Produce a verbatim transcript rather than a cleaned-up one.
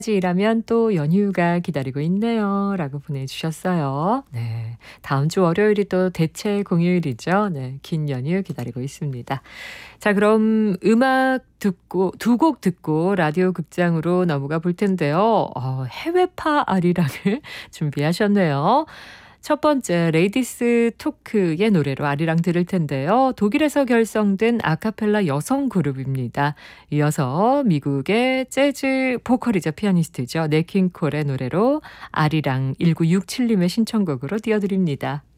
일하면 또 연휴가 기다리고 있네요. 라고 보내주셨어요. 네. 다음 주 월요일이 또 대체 공휴일이죠. 네. 긴 연휴 기다리고 있습니다. 자, 그럼 음악 듣고, 두 곡 듣고 라디오 극장으로 넘어가 볼 텐데요. 어, 해외파 아리랑을 준비하셨네요. 첫 번째 레이디스 토크의 노래로 아리랑 들을 텐데요. 독일에서 결성된 아카펠라 여성 그룹입니다. 이어서 미국의 재즈 보컬이자 피아니스트죠. 네킹 콜의 노래로 아리랑 일구육칠님의 신청곡으로 띄워드립니다.